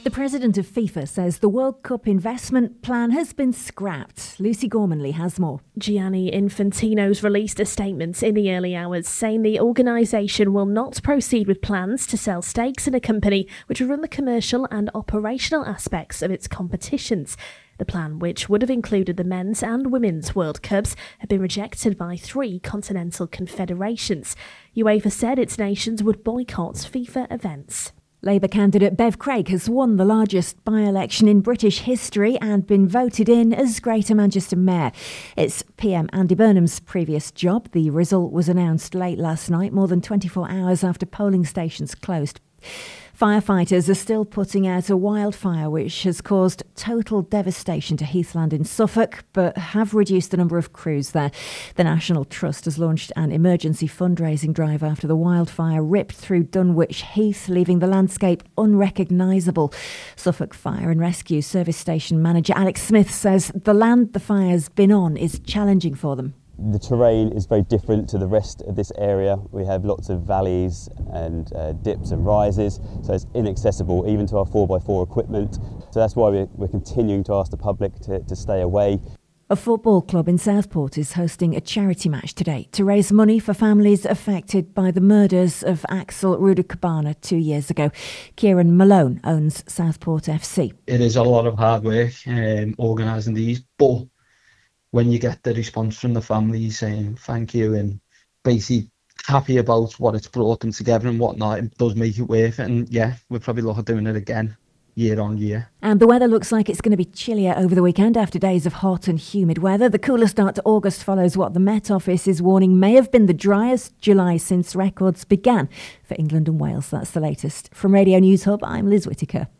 The president of FIFA says the World Cup investment plan has been scrapped. Lucy Gormanley has more. Gianni Infantino's released a statement in the early hours saying the organisation will not proceed with plans to sell stakes in a company which will run the commercial and operational aspects of its competitions. The plan, which would have included the men's and women's World Cups, had been rejected by 3 continental confederations. UEFA said its nations would boycott FIFA events. Labour candidate Bev Craig has won the largest by-election in British history and been voted in as Greater Manchester Mayor. It's PM Andy Burnham's previous job. The result was announced late last night, more than 24 hours after polling stations closed. Firefighters are still putting out a wildfire which has caused total devastation to Heathland in Suffolk, but have reduced the number of crews there. The National Trust has launched an emergency fundraising drive after the wildfire ripped through Dunwich Heath, leaving the landscape unrecognisable. Suffolk Fire and Rescue Service Station Manager Alex Smith says the land the fire's been on is challenging for them. The terrain is very different to the rest of this area. We have lots of valleys and dips and rises, so it's inaccessible even to our 4x4 equipment. So that's why we're continuing to ask the public to stay away. A football club in Southport is hosting a charity match today to raise money for families affected by the murders of Axel Rudakabana 2 years ago. Kieran Malone owns Southport FC. It is a lot of hard work organising these, but when you get the response from the family saying thank you and basically happy about what it's brought them together and whatnot, it does make it worth it. And yeah, we'll probably look at doing it again year on year. And the weather looks like it's going to be chillier over the weekend after days of hot and humid weather. The cooler start to August follows what the Met Office is warning may have been the driest July since records began for England and Wales. That's the latest. From Radio News Hub, I'm Liz Whittaker.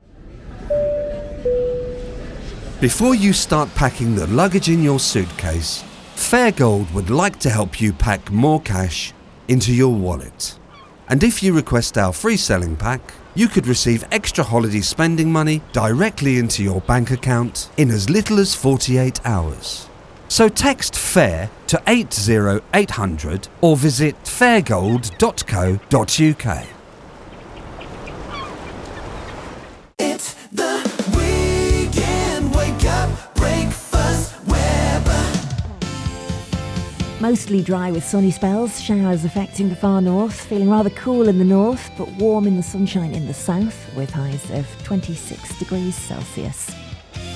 Before you start packing the luggage in your suitcase, Fairgold would like to help you pack more cash into your wallet. And if you request our free selling pack, you could receive extra holiday spending money directly into your bank account in as little as 48 hours. So text FAIR to 80800 or visit fairgold.co.uk. Mostly dry with sunny spells, showers affecting the far north, feeling rather cool in the north but warm in the sunshine in the south with highs of 26 degrees Celsius.